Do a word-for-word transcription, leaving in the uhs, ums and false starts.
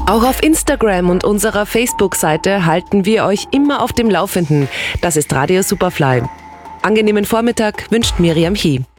Auch auf Instagram und unserer Facebook-Seite halten wir euch immer auf dem Laufenden. Das ist Radio Superfly. Angenehmen Vormittag wünscht Miriam Chie.